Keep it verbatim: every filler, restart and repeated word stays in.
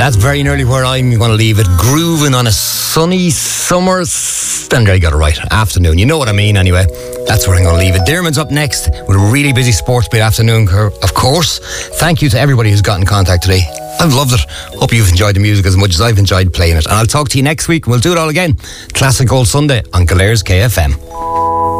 that's very nearly where I'm going to leave it. Grooving on a sunny summer, and there you got it right, afternoon. You know what I mean anyway. That's where I'm going to leave it. Dermot's up next with a really busy sports beat afternoon, of course. Thank you to everybody who's got in contact today. I've loved it. Hope you've enjoyed the music as much as I've enjoyed playing it. And I'll talk to you next week. We'll do it all again. Classic Old Sunday on Galair's K F M.